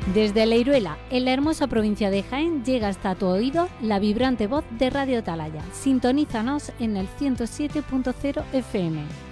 Desde Leiruela, en la hermosa provincia de Jaén, llega hasta tu oído la vibrante voz de Radio Atalaya. Sintonízanos en el 107.0 FM.